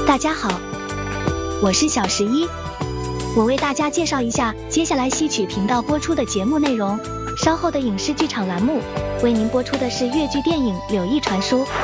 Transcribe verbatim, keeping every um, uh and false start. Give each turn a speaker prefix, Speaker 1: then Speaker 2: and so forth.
Speaker 1: 大家好，我是小十一，我为大家介绍一下接下来戏曲频道播出的节目内容。稍后的影视剧场栏目为您播出的是粤剧电影《柳毅传书》。